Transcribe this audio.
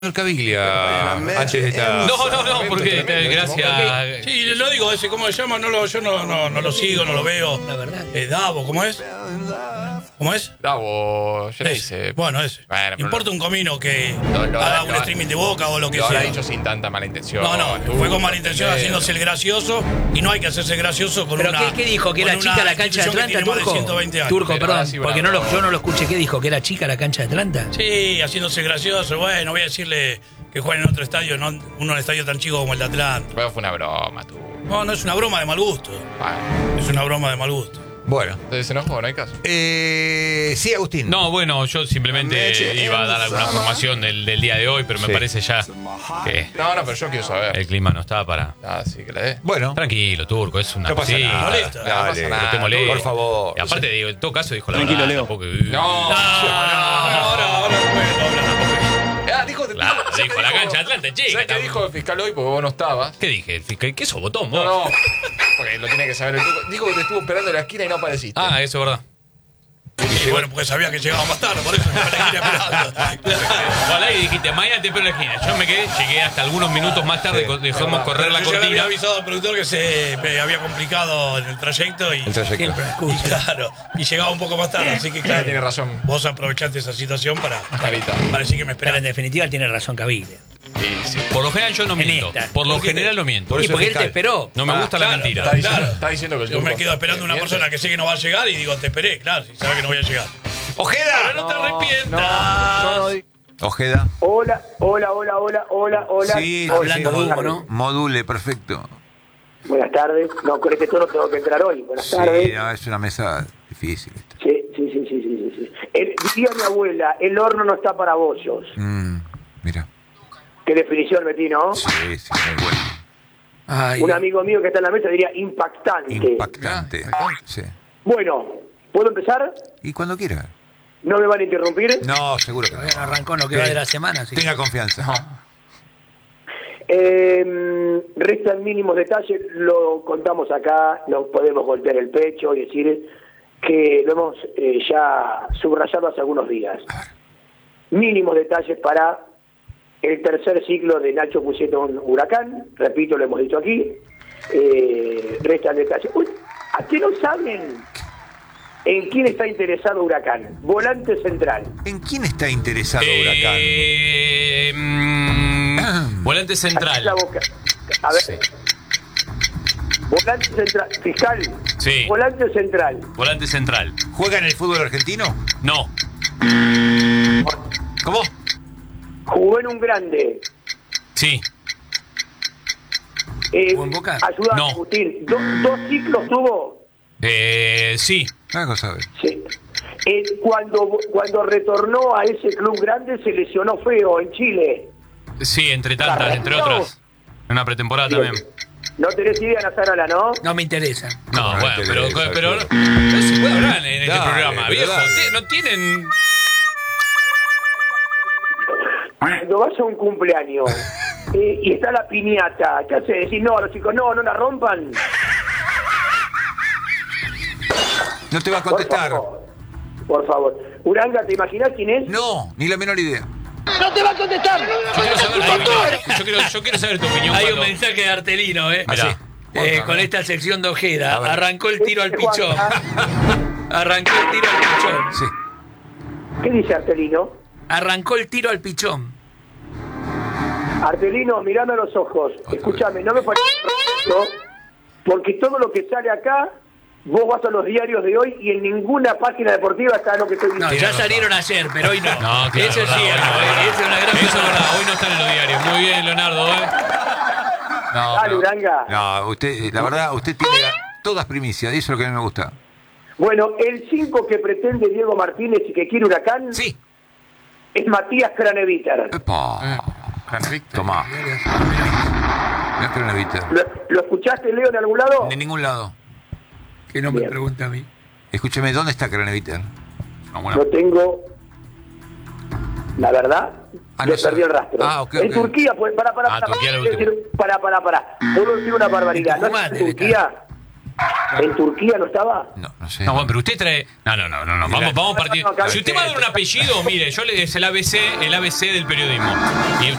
Caviglia antes de esta... No, porque gracias. Sí, lo digo, ese, ¿cómo se llama? Yo no lo sigo, no lo veo. La verdad. Davo, ¿cómo es? ¿Cómo es? Davo, yo no Ese. sé. Bueno, ese. Bueno, pero Importa un comino que Lo haga un streaming de Boca o lo que lo sea. habrá dicho sin tanta mala intención. No, fue con mala intención, Pero- haciéndose el gracioso. Y no hay que hacerse gracioso con ¿Pero una... qué dijo? ¿Que era con chica una la cancha de institución que Atlanta, tiene más de Turco? 120 años. Turco, Pero perdón, ahora sí, porque bravo. yo no lo escuché. ¿Qué dijo? ¿Que era chica la cancha de Atlanta? Sí, haciéndose gracioso. Bueno, voy a decirle que jueguen en otro estadio, no un estadio tan chico como el de Atlanta. Pero fue una broma, tú. No es una broma de mal gusto. Bueno, Es una broma de mal gusto. Bueno. entonces se enojó, no hay caso. Sí, Agustín. No, bueno, yo simplemente iba a dar alguna información del día de hoy, pero me Sí. parece ya que No, pero yo quiero saber. el clima no está para. Ah, sí, que le dé. Bueno. Tranquilo, Turco, es una No pasa cosita. nada. molesta. No pasa Dale, nada. No te molestes. por favor. Y aparte, digo, en todo caso dijo la Tranquilo, verdad. Leo. Tampoco, No. Ah, dijo de Claro, dijo la cancha de Atlanta, chica. ¿Sabes qué dijo el fiscal hoy? Porque vos no estabas. ¿Qué dije? El fiscal, ¿qué sos, botón vos? No. Porque lo tiene que saber el Turco. Dijo que te estuvo esperando en la esquina y no apareciste. Ah, eso es verdad. Y bueno, porque sabía que llegaba más tarde, por eso me la quería esperando. Ojalá y dijiste, mañana te espero en la esquina. Yo me quedé, llegué hasta algunos minutos más tarde, dejamos correr la Yo ya le había cortina. avisado al productor que se me había complicado en el trayecto y, El trayecto. Siempre y claro, y llegaba un poco más tarde, así que claro, Tiene razón. vos aprovechaste esa situación para Carita. decir que me Pero en esperaste. definitiva tiene razón Caviglia. Sí, sí. Por lo general yo no En miento. esta. Por lo ¿Por qué? general no miento. Por Y eso porque él fiscal. te esperó. No me gusta la Claro, mentira. Está diciendo que el Yo me Turco quedo esperando una miente. persona que sé que no va a llegar y digo, te esperé, claro, si sabe que no voy a llegar. ¡Ojeda! No te arrepientas. Ojeda. Hola. Sí, Hablando sí, duro, ¿no? Module, perfecto. Buenas tardes. No, con este tono tengo que entrar hoy. Buenas Sí, tardes. no, es una mesa difícil esta. Sí. Decía mi abuela, el horno no está para bollos. Mira. ¿Qué definición metí, no? Sí, muy bueno. Ay, Un amigo mío que está en la mesa diría impactante. Impactante. Sí. Bueno, ¿puedo empezar? Y cuando quiera. ¿No me van a interrumpir? No, seguro que no. todavía no arrancó en lo que va de la semana. Así. Tenga confianza. Restan mínimos detalles, lo contamos acá, nos podemos golpear el pecho y decir que lo hemos ya subrayado hace algunos días. Mínimos detalles para el tercer ciclo de Nacho Puceto en Huracán, repito, lo hemos dicho aquí, restan detalles. Uy, ¿a qué no saben en quién está interesado Huracán? Volante central. ¿En quién está interesado Huracán? Volante Acá central. la boca. A ver. Sí. Volante central. Fiscal. Sí. Volante central. Volante central. ¿Juega en el fútbol argentino? No. ¿Cómo? Jugó en un grande. Sí. ¿Jugó en Boca? Ayuda No. a Agustín. Dos ciclos tuvo. Sí. Algo sabe. Sí. Cuando retornó a ese club grande se lesionó feo en Chile. Sí, entre tantas, entre otras. En una pretemporada también. No tenés idea, Nazarola, ¿no? No me interesa. No, No bueno, te pero interesa, no claro. se puede hablar en este Dale, programa, pero viejo. dale. No tienen. Cuando vas a un cumpleaños y está la piñata, ¿qué hace? Decir, no, los chicos, no la rompan. No te va a contestar. Por favor. Uranga, ¿te imaginas quién es? No, ni la menor idea. ¡No te va a contestar! Yo quiero saber tu opinión. Hay un cuando- mensaje de Artelino, ¿eh? Mirá. Con esta sección de Ojeda. A ver. Arrancó el tiro al pichón. Juan, Arrancó el tiro al pichón. Sí. ¿qué dice Artelino? Arrancó el tiro al pichón. Artelino, mirame a los ojos. Escúchame, no me parece correcto, porque todo lo que sale acá, vos vas a los diarios de hoy y en ninguna página deportiva está lo que estoy diciendo. No, Tiene ya razón. salieron ayer, pero hoy no. No, claro, Eso es verdad, cierto, hoy no. esa es una gran Eso es verdad, hoy no están en los diarios. Muy bien, Leonardo, No, Dale, pero- Uranga. No, usted, la verdad, usted tiene todas primicias. Y eso es lo que a mí me gusta. Bueno, el 5 que pretende Diego Martínez y que quiere Huracán Sí. es Matías Craneviter. Epa. Tomá. Mirá que no evita. ¿Lo escuchaste, Leo, en algún lado? De ningún lado. Que no me Bien. pregunta a mí. Escúcheme, ¿dónde está Craneviter? No tengo... La verdad, Ah, le no sabe. perdí el rastro. Ah, ok, En ok. Turquía, pues, Ah, Turquía era el último. Para. Puedo decir una barbaridad. En ¿No Tucumán es en debe Turquía? ¿En Turquía no estaba? No sé. No, bueno, pero usted trae. No. Vamos a partir. No, Si usted va a dar un apellido, mire, es el ABC del periodismo. Y